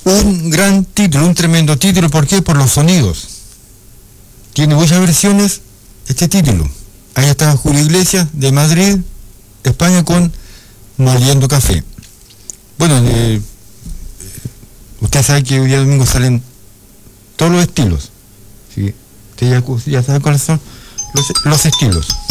Un gran título, un tremendo título. ¿Por qué? Por los sonidos. Tiene muchas versiones este título. Ahí está Julio Iglesias de Madrid, España, con Moliendo Café. Bueno, usted sabe que hoy día domingo salen todos los estilos, ¿sí? Usted ya sabe cuáles son los estilos.